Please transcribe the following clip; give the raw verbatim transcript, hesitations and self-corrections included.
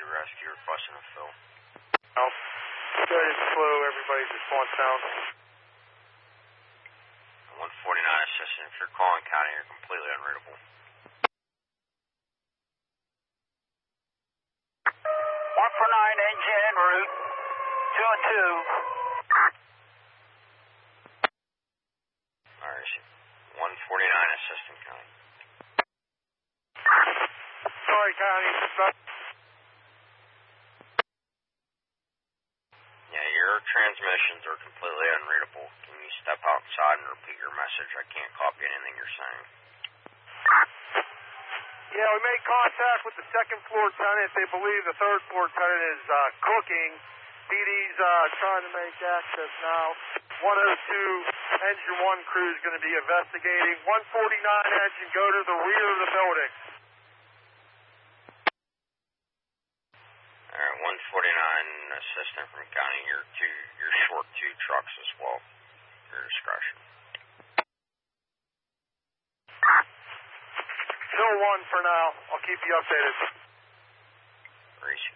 rescue requesting a fill. Oh, good and slow, everybody's response now. one forty-nine assistant, if you're calling county, you're completely unreadable. one four nine engine en route, two and two. Alright, one forty-nine assistant county. Sorry, County. Yeah, your transmissions are completely unreadable. Can you step outside and repeat your message? I can't copy anything you're saying. Yeah, we made contact with the second floor tenant. They believe the third floor tenant is uh, cooking. P D's uh, trying to make access now. one oh two engine one crew is going to be investigating. one forty-nine engine, go to the rear of the building. Alright, one forty-nine assistant from county, you're two, you're short two trucks as well. Your discretion. Still one for now. I'll keep you updated. Reese.